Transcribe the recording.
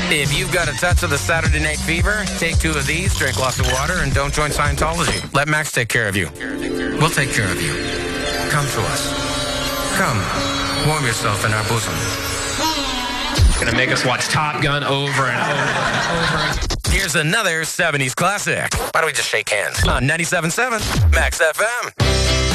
If you've got a touch of the Saturday Night Fever, take 2 of these, drink lots of water, and don't join Scientology. Let Max take care of you. We'll take care of you. Come to us. Come, warm yourself in our bosom. Gonna make us watch Top Gun over and over and over. Here's another 70s classic. Why don't we just shake hands? On 97.7 Max FM.